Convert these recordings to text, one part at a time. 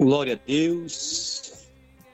Glória a Deus.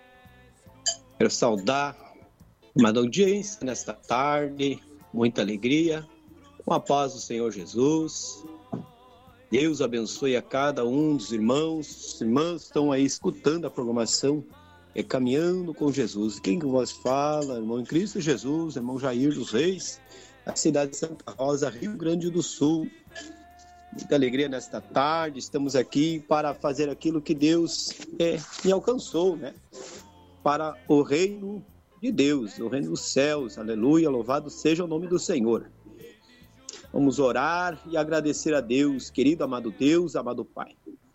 Quero saudar uma audiência nesta tarde, muita alegria, com a paz do Senhor Jesus. Deus abençoe a cada um dos irmãos. Os irmãos estão aí escutando a programação, caminhando com Jesus. Quem que vos fala? Irmão em Cristo Jesus, irmão Jair dos Reis, da cidade de Santa Rosa, Rio Grande do Sul. Muita alegria nesta tarde, estamos aqui para fazer aquilo que Deus me alcançou, né? Para o reino de Deus, o reino dos céus, aleluia, louvado seja o nome do Senhor. Vamos orar e agradecer a Deus, querido amado Deus, amado Pai.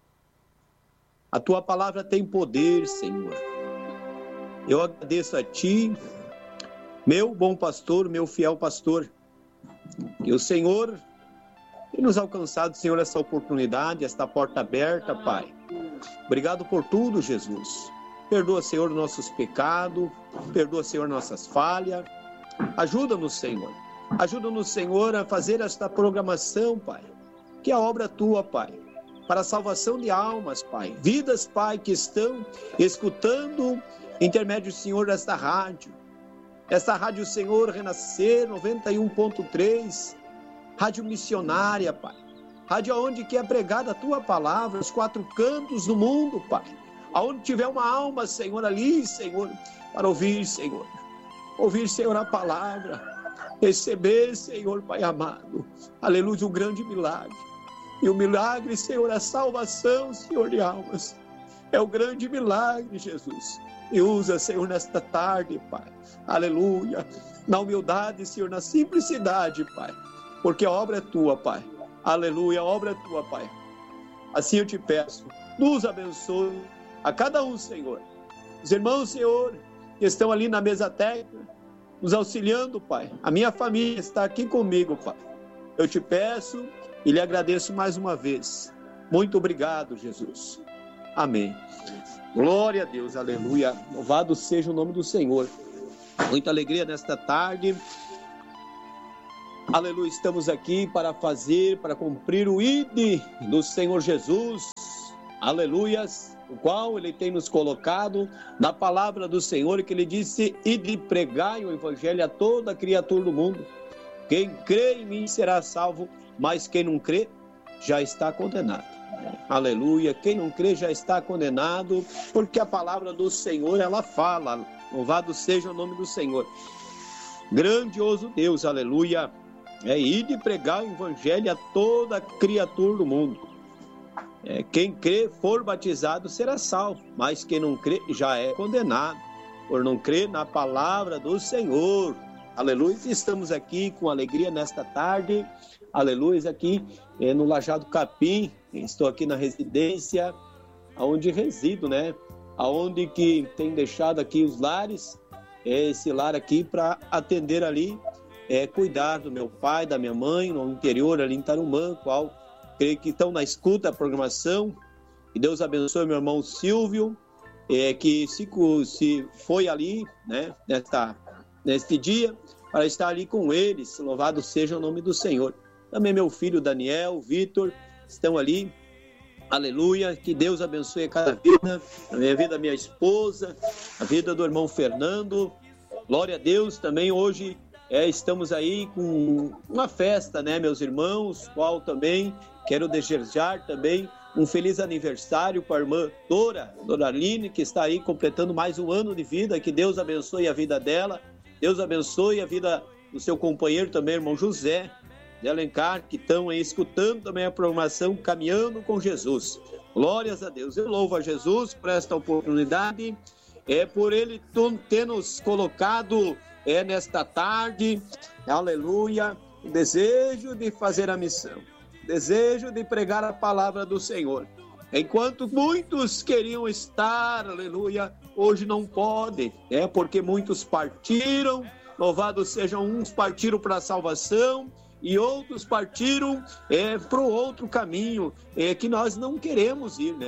A Tua palavra tem poder, Senhor. Eu agradeço a Ti, meu bom pastor, meu fiel pastor, que o Senhor tem nos alcançado, Senhor, essa oportunidade, esta porta aberta, Pai. Obrigado por tudo, Jesus. Perdoa, Senhor, nossos pecados, perdoa, Senhor, nossas falhas. Ajuda-nos, Senhor. Ajuda-nos, Senhor, a fazer esta programação, Pai, que é a obra Tua, Pai, para a salvação de almas, Pai. Vidas, Pai, que estão escutando intermédio, Senhor, desta rádio. Esta rádio, Senhor, Renascer 91.3, rádio missionária, Pai. Rádio onde que é pregada a Tua palavra, os quatro cantos do mundo, Pai. Aonde tiver uma alma, Senhor, ali, Senhor, para ouvir, Senhor. Ouvir, Senhor, a palavra. Receber, Senhor, Pai amado. Aleluia, um grande milagre. E o milagre, Senhor, é a salvação, Senhor, de almas. É o grande milagre, Jesus. E usa, Senhor, nesta tarde, Pai. Aleluia. Na humildade, Senhor, na simplicidade, Pai. Porque a obra é Tua, Pai. Aleluia, a obra é Tua, Pai. Assim eu te peço, nos abençoe a cada um, Senhor. Os irmãos, Senhor, que estão ali na mesa técnica, nos auxiliando, Pai. A minha família está aqui comigo, Pai. Eu te peço e lhe agradeço mais uma vez. Muito obrigado, Jesus. Amém. Glória a Deus, aleluia. Louvado seja o nome do Senhor. Muita alegria nesta tarde. Aleluia, estamos aqui para cumprir o ID do Senhor Jesus, aleluias, o qual Ele tem nos colocado na palavra do Senhor, que Ele disse, ide pregai o Evangelho a toda criatura do mundo. Quem crê em mim será salvo, mas quem não crê já está condenado. Aleluia, quem não crê já está condenado, porque a palavra do Senhor, ela fala, louvado seja o nome do Senhor. Grandioso Deus, aleluia. Ide pregar o Evangelho a toda criatura do mundo. Quem crê, for batizado, será salvo. Mas quem não crê, já é condenado, por não crer na palavra do Senhor. Aleluia. Estamos aqui com alegria nesta tarde. Aleluia. Aqui no Lajado Capim. Estou aqui na residência, onde resido, né? Aonde que tem deixado aqui os lares. Esse lar aqui para atender ali. Cuidar do meu pai, da minha mãe, no interior ali em Tarumã, qual creio que estão na escuta da programação. Que Deus abençoe meu irmão Silvio, que se foi ali, né, neste dia, para estar ali com eles. Louvado seja o nome do Senhor. Também meu filho Daniel, Vitor, estão ali. Aleluia, que Deus abençoe a cada vida, a minha vida, a minha esposa, a vida do irmão Fernando. Glória a Deus. Também hoje estamos aí com uma festa, né, meus irmãos, qual também quero desejar também um feliz aniversário para a irmã Dora Aline, que está aí completando mais um ano de vida. Que Deus abençoe a vida dela, Deus abençoe a vida do seu companheiro também, irmão José de Alencar, que estão aí escutando também a programação Caminhando com Jesus. Glórias a Deus. Eu louvo a Jesus por esta oportunidade, por Ele ter nos colocado nesta tarde, aleluia, o desejo de fazer a missão, desejo de pregar a palavra do Senhor. Enquanto muitos queriam estar, aleluia, hoje não podem, porque muitos partiram, louvado sejam, uns partiram para a salvação e outros partiram para o outro caminho, que nós não queremos ir, né?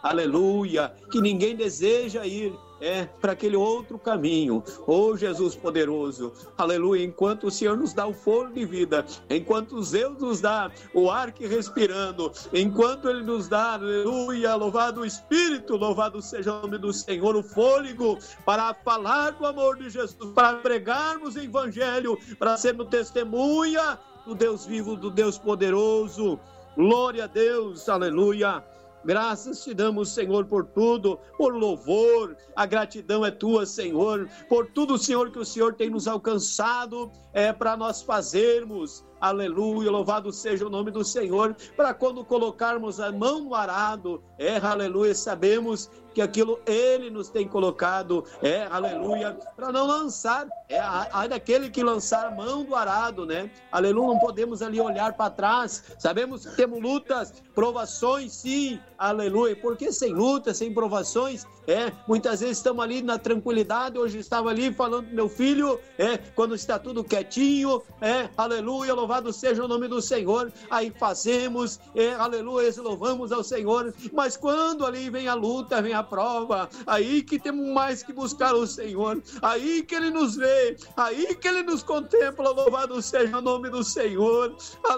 aleluia, que ninguém deseja ir para aquele outro caminho. Oh, Jesus poderoso, aleluia, enquanto o Senhor nos dá o fôlego de vida, enquanto Deus nos dá o ar que respirando, enquanto Ele nos dá, aleluia, louvado o Espírito, louvado seja o nome do Senhor, o fôlego para falar do amor de Jesus, para pregarmos o Evangelho, para sermos testemunha do Deus vivo, do Deus poderoso. Glória a Deus, aleluia. Graças te damos, Senhor, por tudo, por louvor, a gratidão é tua, Senhor, por tudo, Senhor, que o Senhor tem nos alcançado, para nós fazermos, aleluia, louvado seja o nome do Senhor, para quando colocarmos a mão no arado, aleluia, sabemos que aquilo Ele nos tem colocado, aleluia, para não lançar, ai daquele que lançar a mão do arado, né, aleluia, não podemos ali olhar para trás, sabemos que temos lutas, provações, sim, aleluia, porque sem lutas, sem provações, muitas vezes estamos ali na tranquilidade. Hoje estava ali falando do meu filho, quando está tudo quietinho, aleluia, louvado seja o nome do Senhor, aí fazemos, aleluia, louvamos ao Senhor, mas quando ali vem a luta, vem a prova, aí que temos mais que buscar o Senhor, aí que Ele nos vê, aí que Ele nos contempla, louvado seja o nome do Senhor,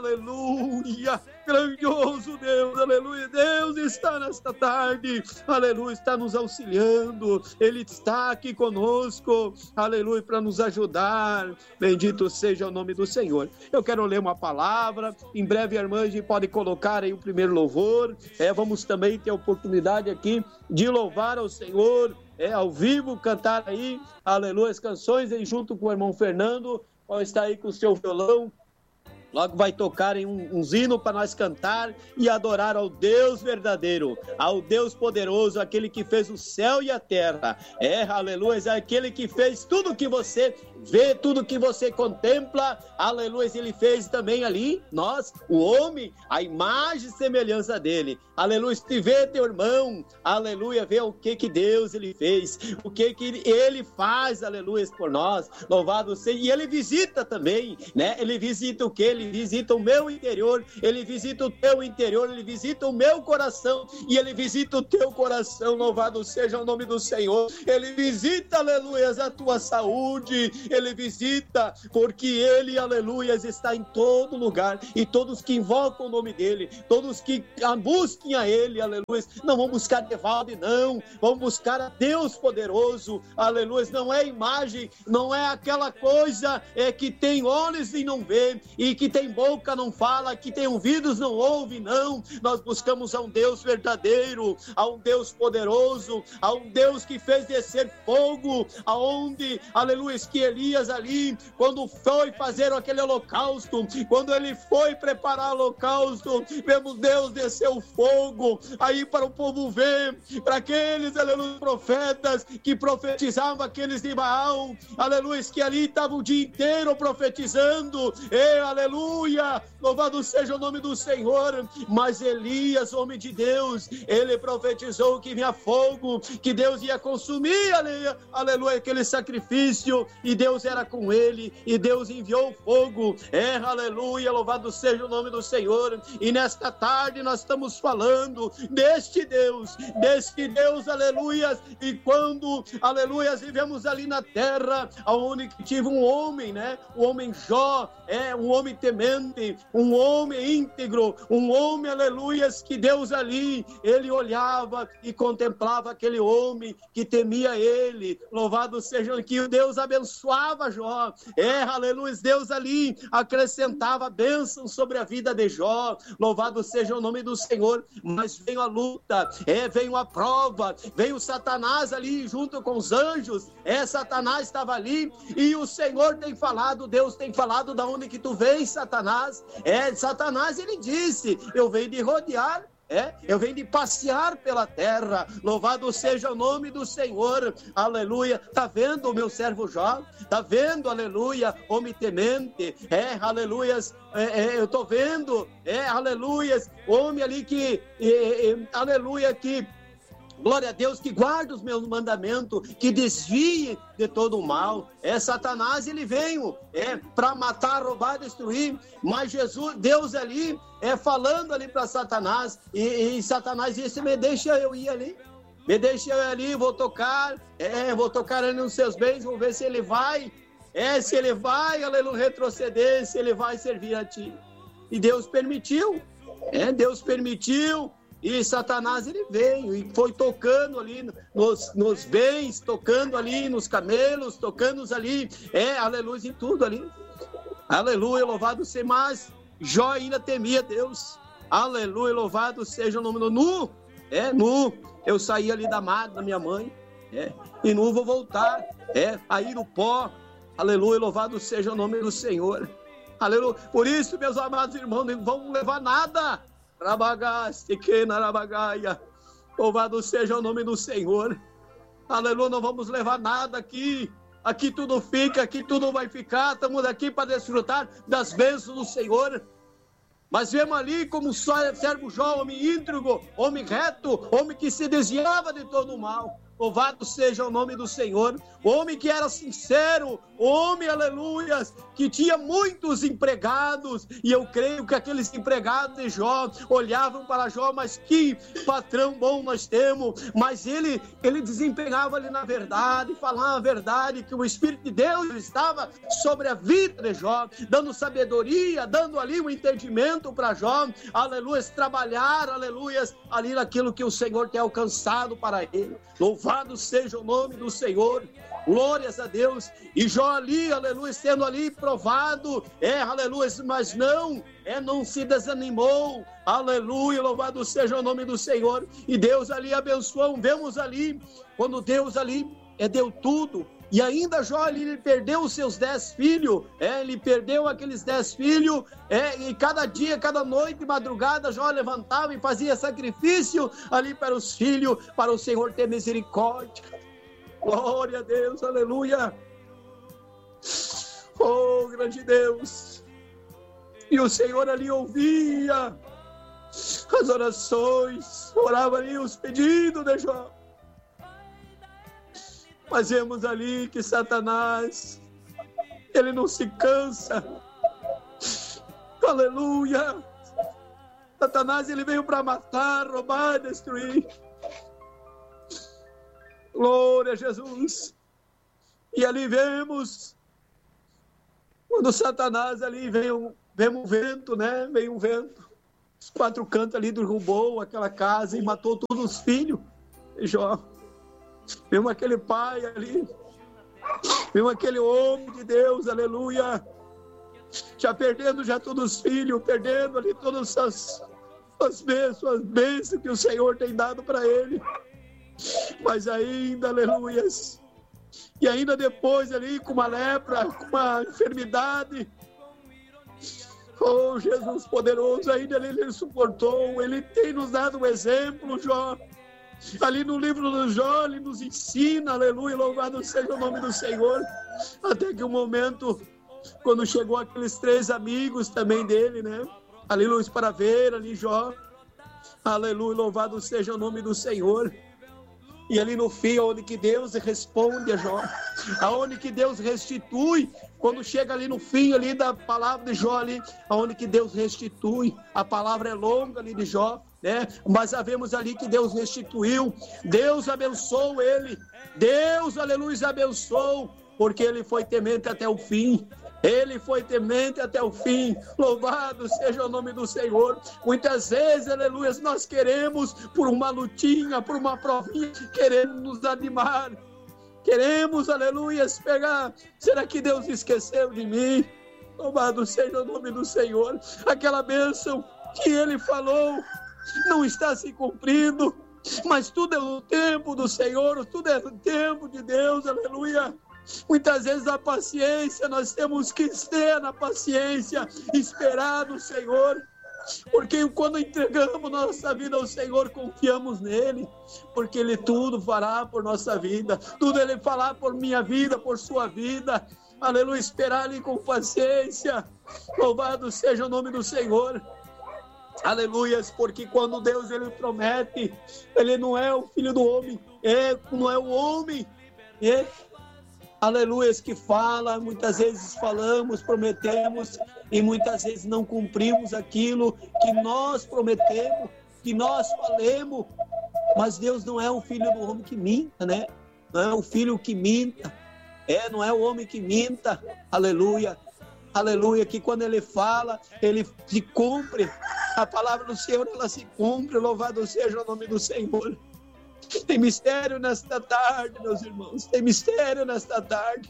aleluia, grandioso Deus, aleluia, Deus está nesta tarde, aleluia, está nos auxiliando, Ele está aqui conosco, aleluia, para nos ajudar, bendito seja o nome do Senhor. Eu quero ler uma palavra, em breve a irmã pode colocar aí o primeiro louvor, vamos também ter a oportunidade aqui de louvar ao Senhor, ao vivo, cantar aí, aleluia, as canções aí junto com o irmão Fernando, qual está aí com o seu violão. Logo vai tocar em uns hinos para nós cantar e adorar ao Deus verdadeiro, ao Deus poderoso, aquele que fez o céu e a terra. Aleluia, aquele que fez tudo que você vê, tudo que você contempla. Aleluia, Ele fez também ali, nós, o homem, a imagem e semelhança dele. Aleluia, se vê teu irmão, aleluia, vê o que Deus Ele fez, o que Ele faz, aleluia, por nós. Louvado seja. E Ele visita também, né? Ele visita o que? Ele visita o meu interior, Ele visita o teu interior, Ele visita o meu coração e Ele visita o teu coração, louvado seja o nome do Senhor. Ele visita, aleluia, a tua saúde, Ele visita, porque Ele, aleluia, está em todo lugar, e todos que invocam o nome dEle, todos que busquem a Ele, aleluia, não vão buscar Devalde, não, vão buscar a Deus poderoso, aleluia, não é imagem, não é aquela coisa que tem olhos e não vê, e que tem boca não fala, que tem ouvidos não ouve, não. Nós buscamos a um Deus verdadeiro, a um Deus poderoso, a um Deus que fez descer fogo, aonde, aleluia, que Elias ali, quando foi fazer aquele holocausto, quando ele foi preparar o holocausto, vemos Deus descer o fogo, aí para o povo ver, para aqueles, aleluia, profetas que profetizavam, aqueles de Baal, aleluia, que ali estavam o dia inteiro profetizando, aleluia, louvado seja o nome do Senhor. Mas Elias, homem de Deus, ele profetizou que vinha fogo, que Deus ia consumir, aleluia, aquele sacrifício, e Deus era com ele, e Deus enviou fogo, aleluia, louvado seja o nome do Senhor. E nesta tarde nós estamos falando deste Deus, aleluia, e quando, aleluia, vivemos ali na terra, aonde tive um homem, né, o homem Jó, um homem temente, um homem íntegro, um homem, aleluia, que Deus ali, ele olhava e contemplava aquele homem que temia ele, louvado seja, que Deus abençoava Jó, aleluia, Deus ali acrescentava bênção sobre a vida de Jó, louvado seja o nome do Senhor. Mas veio a luta, veio a prova, veio Satanás ali junto com os anjos, Satanás estava ali, e o Senhor tem falado, Deus tem falado, da onde que tu vens, Satanás? Satanás, ele disse, eu venho de rodear, eu venho de passear pela terra, louvado seja o nome do Senhor, aleluia. Tá vendo o meu servo Jó? Tá vendo, aleluia, homem temente, aleluia, eu tô vendo, aleluia, homem ali que, aleluia, que glória a Deus, que guarda os meus mandamentos, que desvie de todo o mal. Satanás, ele veio para matar, roubar, destruir, mas Deus ali, falando ali para Satanás, e Satanás disse, me deixa eu ir ali, vou tocar ali nos seus bens, vou ver se ele vai, aleluia, retroceder, se ele vai servir a ti. E Deus permitiu, e Satanás, ele veio e foi tocando ali nos bens, tocando ali nos camelos, tocando ali, aleluia, em tudo ali. Aleluia, louvado seja, mas Jó ainda temia Deus. Aleluia, louvado seja o nome do nu. Nu, eu saí ali da madre da minha mãe, e nu vou voltar, aí no pó. Aleluia, louvado seja o nome do Senhor. Aleluia, por isso, meus amados irmãos, não vamos levar nada. Louvado seja o nome do Senhor. Aleluia, não vamos levar nada aqui. Aqui tudo fica, aqui tudo vai ficar. Estamos aqui para desfrutar das bênçãos do Senhor. Mas vemos ali como servo Jó, homem íntegro, homem reto, homem que se desviava de todo o mal. Louvado seja o nome do Senhor. Homem que era sincero, homem, aleluia, que tinha muitos empregados, e eu creio que aqueles empregados de Jó olhavam para Jó, mas que patrão bom nós temos. Mas ele desempenhava ali na verdade, falava a verdade, que o Espírito de Deus estava sobre a vida de Jó, dando sabedoria, dando ali um entendimento para Jó, aleluia, trabalhar, aleluia, ali naquilo que o Senhor tem alcançado para ele. Louvado seja o nome do Senhor, glórias a Deus. E Jó ali, aleluia, sendo ali provado, aleluia, mas não se desanimou, aleluia, louvado seja o nome do Senhor. E Deus ali abençoou, vemos ali, quando Deus ali deu tudo. E ainda Jó ali, ele perdeu os seus 10 filhos, ele perdeu aqueles 10 filhos, e cada dia, cada noite, madrugada, Jó levantava e fazia sacrifício ali para os filhos, para o Senhor ter misericórdia. Glória a Deus, aleluia. Oh, grande Deus. E o Senhor ali ouvia as orações, orava ali os pedidos de Jó. Mas vemos ali que Satanás, ele não se cansa. Aleluia. Satanás, ele veio para matar, roubar, destruir. Glória a Jesus. E ali vemos, quando Satanás ali veio um vento, né? Veio um vento. Os 4 cantos ali derrubou aquela casa e matou todos os filhos de Jó. Vemos aquele pai ali, vemos aquele homem de Deus, aleluia, já perdendo já todos os filhos, perdendo ali todas as bênçãos que o Senhor tem dado para ele. Mas ainda, aleluia, e ainda depois ali com uma lepra, com uma enfermidade, oh Jesus poderoso, ainda ele suportou, ele tem nos dado um exemplo, Jó. Ali no livro do Jó, ele nos ensina, aleluia, louvado seja o nome do Senhor, até que o momento, quando chegou aqueles 3 amigos também dele, né, ali luz para ver, ali Jó, aleluia, louvado seja o nome do Senhor, e ali no fim, onde que Deus responde a Jó, aonde que Deus restitui, quando chega ali no fim ali da palavra de Jó ali, aonde que Deus restitui, a palavra é longa ali de Jó, mas sabemos ali que Deus restituiu, Deus abençoou ele, Deus, aleluia, abençoou, porque ele foi temente até o fim, ele foi temente até o fim, louvado seja o nome do Senhor. Muitas vezes, aleluia, nós queremos, por uma lutinha, por uma provinha, queremos nos animar, queremos, aleluia, pegar, será que Deus esqueceu de mim? Louvado seja o nome do Senhor, aquela bênção que ele falou, não está se cumprindo, mas tudo é no tempo do Senhor, tudo é no tempo de Deus, aleluia. Muitas vezes a paciência, nós temos que ter na paciência, esperar no Senhor, porque quando entregamos nossa vida ao Senhor, confiamos nele, porque ele tudo fará por nossa vida, tudo ele fará por minha vida, por sua vida, aleluia, esperar ele com paciência, louvado seja o nome do Senhor. Aleluias, porque quando Deus ele promete, ele não é o filho do homem, não é o homem, aleluias, que fala, muitas vezes falamos, prometemos e muitas vezes não cumprimos aquilo que nós prometemos, que nós falemos, mas Deus não é um filho do homem que minta, né? Não é um filho que minta, não é o homem que minta, aleluia, aleluia, que quando ele fala, ele se cumpre, a palavra do Senhor, ela se cumpre, louvado seja o nome do Senhor. Tem mistério nesta tarde, meus irmãos, tem mistério nesta tarde,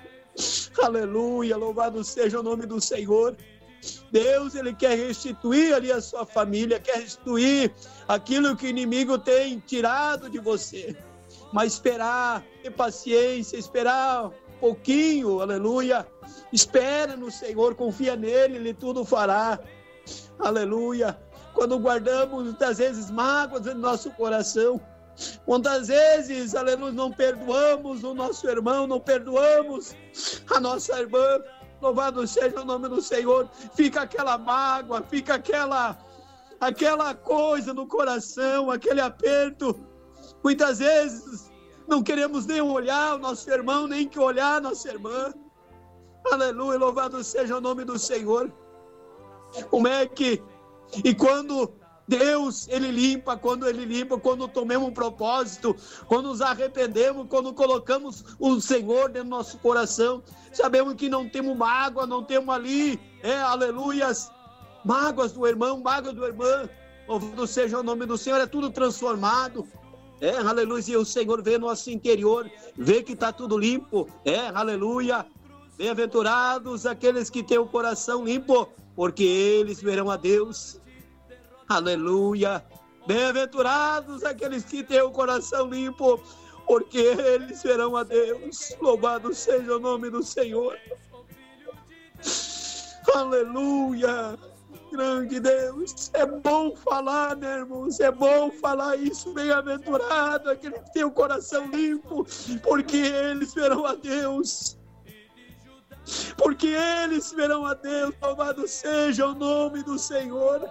aleluia, louvado seja o nome do Senhor. Deus, ele quer restituir ali a sua família, quer restituir aquilo que o inimigo tem tirado de você, mas esperar, ter paciência, esperar um pouquinho, aleluia, espera no Senhor, confia nele, ele tudo fará, aleluia. Quando guardamos muitas vezes mágoas no nosso coração, quantas vezes, aleluia, não perdoamos o nosso irmão, não perdoamos a nossa irmã, louvado seja o nome do Senhor, fica aquela mágoa, fica aquela coisa no coração, aquele aperto, muitas vezes não queremos nem olhar o nosso irmão, nem que olhar a nossa irmã, aleluia, louvado seja o nome do Senhor. Como é que, e quando Deus, ele limpa, quando tomamos um propósito, quando nos arrependemos, quando colocamos o Senhor dentro do nosso coração, sabemos que não temos mágoa, não temos ali, aleluias, mágoas do irmão, mágoas da irmã, louvado seja o nome do Senhor, é tudo transformado, aleluia, e o Senhor vê nosso interior, vê que está tudo limpo, aleluia, bem-aventurados aqueles que têm o coração limpo, porque eles verão a Deus. Aleluia, bem-aventurados aqueles que têm o coração limpo, porque eles verão a Deus. Louvado seja o nome do Senhor. Aleluia, grande Deus. É bom falar, né, irmãos? É bom falar isso. Bem-aventurado aquele que tem o coração limpo, porque eles verão a Deus. Porque eles verão a Deus. Louvado seja o nome do Senhor.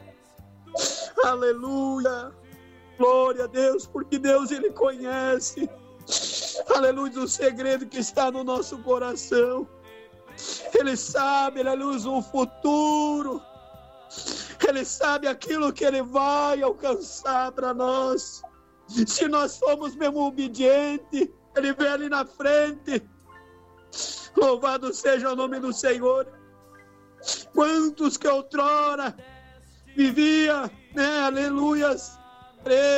Aleluia, glória a Deus, porque Deus, ele conhece, aleluia, o segredo que está no nosso coração, ele sabe, aleluia, o futuro, ele sabe aquilo que ele vai alcançar para nós, se nós formos mesmo obedientes, ele vem ali na frente, louvado seja o nome do Senhor. Quantos que outrora vivia, aleluias,